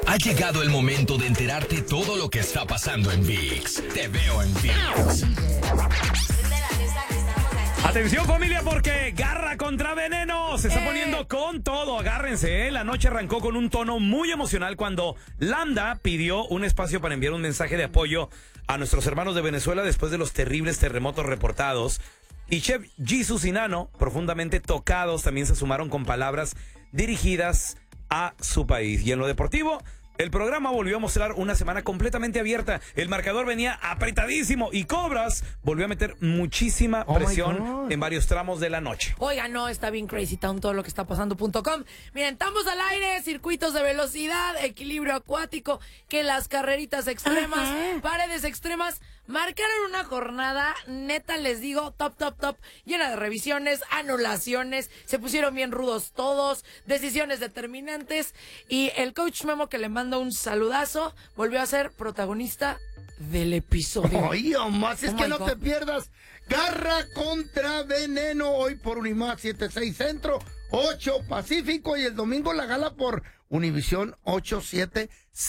Ha llegado el momento de enterarte todo lo que está pasando en ViX. Te veo en ViX. Atención familia, porque Garra contra Veneno se está poniendo con todo. Agárrense, ¿eh? La noche arrancó con un tono muy emocional cuando Lambda pidió un espacio para enviar un mensaje de apoyo a nuestros hermanos de Venezuela después de los terribles terremotos reportados. Y Chef Jesus y Nano, profundamente tocados, también se sumaron con palabras dirigidas a su país. Y en lo deportivo, el programa volvió a mostrar una semana completamente abierta. El marcador venía apretadísimo y Cobras volvió a meter muchísima presión en varios tramos de la noche. Oiga, no, está bien crazy town todo lo que está pasando.com. Miren, estamos al aire, circuitos de velocidad, equilibrio acuático, que las carreritas extremas, paredes extremas, marcaron una jornada, neta les digo, top, llena de revisiones, anulaciones, se pusieron bien rudos todos, decisiones determinantes, y el coach Memo, que le manda un saludazo, volvió a ser protagonista del episodio. Oye, más es que no te pierdas Garra contra Veneno, hoy por Unimás 7-6 Centro, 8 Pacífico, y el domingo la gala por Univisión 8-7